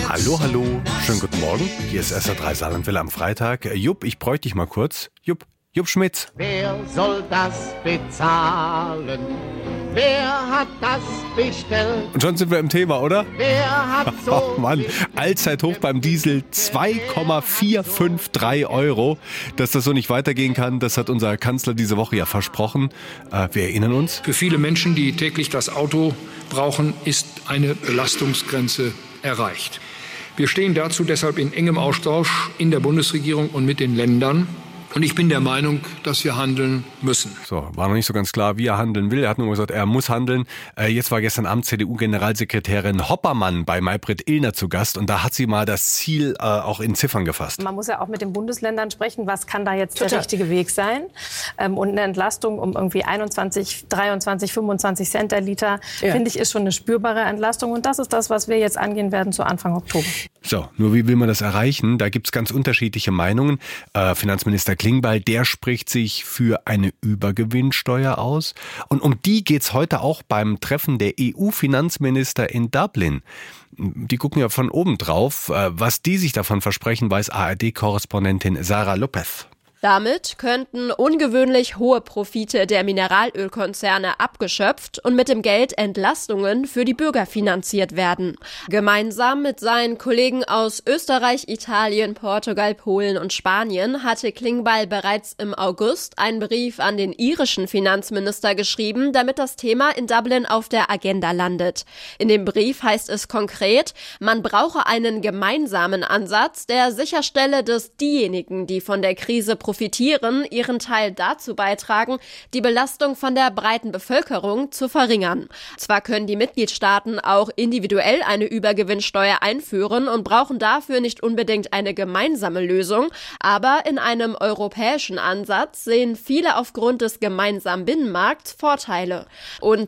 Hallo, schönen guten Morgen. Hier ist SR3 Saarlandwelle am Freitag. Jupp, ich bräuchte dich mal kurz. Jupp Schmitz. Wer soll das bezahlen? Wer hat das bestellt? Und schon sind wir im Thema, oder? Wer hat so Oh Mann, Allzeithoch beim Diesel, 2,453 €. Dass das so nicht weitergehen kann, das hat unser Kanzler diese Woche ja versprochen. Wir erinnern uns. Für viele Menschen, die täglich das Auto brauchen, ist eine Belastungsgrenze erreicht. Wir stehen dazu deshalb in engem Austausch in der Bundesregierung und mit den Ländern. Und ich bin der Meinung, dass wir handeln müssen. So, war noch nicht so ganz klar, wie er handeln will. Er hat nur gesagt, er muss handeln. Jetzt war gestern Abend CDU-Generalsekretärin Hoppermann bei Maybrit Illner zu Gast. Und da hat sie mal das Ziel auch in Ziffern gefasst. Man muss ja auch mit den Bundesländern sprechen, was kann da jetzt der richtige Weg sein. Und eine Entlastung um irgendwie 21, 23, 25 Cent der Liter, finde ich, ist schon eine spürbare Entlastung. Und das ist das, was wir jetzt angehen werden zu Anfang Oktober. So, nur wie will man das erreichen? Da gibt's ganz unterschiedliche Meinungen. Finanzminister Klingbeil, der spricht sich für eine Übergewinnsteuer aus. Und um die geht's heute auch beim Treffen der EU-Finanzminister in Dublin. Die gucken ja von oben drauf. Was die sich davon versprechen, weiß ARD-Korrespondentin Sara Lopez. Damit könnten ungewöhnlich hohe Profite der Mineralölkonzerne abgeschöpft und mit dem Geld Entlastungen für die Bürger finanziert werden. Gemeinsam mit seinen Kollegen aus Österreich, Italien, Portugal, Polen und Spanien hatte Klingbeil bereits im August einen Brief an den irischen Finanzminister geschrieben, damit das Thema in Dublin auf der Agenda landet. In dem Brief heißt es konkret, man brauche einen gemeinsamen Ansatz, der sicherstelle, dass diejenigen, die von der Krise profitieren, ihren Teil dazu beitragen, die Belastung von der breiten Bevölkerung zu verringern. Zwar können die Mitgliedstaaten auch individuell eine Übergewinnsteuer einführen und brauchen dafür nicht unbedingt eine gemeinsame Lösung, aber in einem europäischen Ansatz sehen viele aufgrund des gemeinsamen Binnenmarkts Vorteile. Und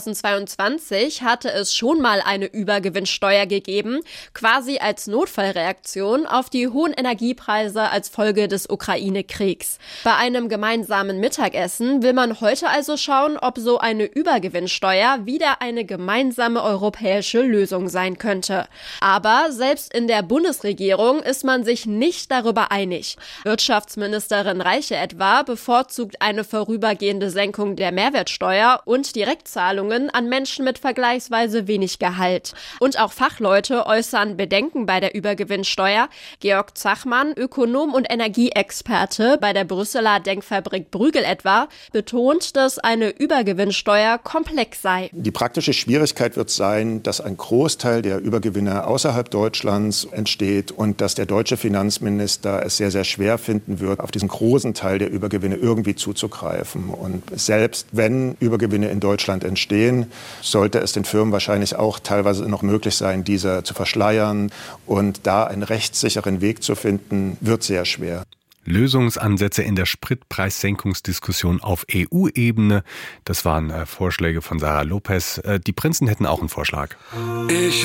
2022 hatte es schon mal eine Übergewinnsteuer gegeben, quasi als Notfallreaktion auf die hohen Energiepreise als Folge des Ukraine-Kriegs. Bei einem gemeinsamen Mittagessen will man heute also schauen, ob so eine Übergewinnsteuer wieder eine gemeinsame europäische Lösung sein könnte. Aber selbst in der Bundesregierung ist man sich nicht darüber einig. Wirtschaftsministerin Reiche etwa bevorzugt eine vorübergehende Senkung der Mehrwertsteuer und Direktzahlungen an Menschen mit vergleichsweise wenig Gehalt. Und auch Fachleute äußern Bedenken bei der Übergewinnsteuer. Georg Zachmann, Ökonom und Energieexperte bei der Brüsseler Denkfabrik Bruegel etwa, betont, dass eine Übergewinnsteuer komplex sei. Die praktische Schwierigkeit wird sein, dass ein Großteil der Übergewinne außerhalb Deutschlands entsteht und dass der deutsche Finanzminister es sehr, sehr schwer finden wird, auf diesen großen Teil der Übergewinne irgendwie zuzugreifen. Und selbst wenn Übergewinne in Deutschland entstehen, sollte es den Firmen wahrscheinlich auch teilweise noch möglich sein, diese zu verschleiern. Und da einen rechtssicheren Weg zu finden, wird sehr schwer. Lösungsansätze in der Spritpreissenkungsdiskussion auf EU-Ebene. Das waren Vorschläge von Sara Lopez. Die Prinzen hätten auch einen Vorschlag.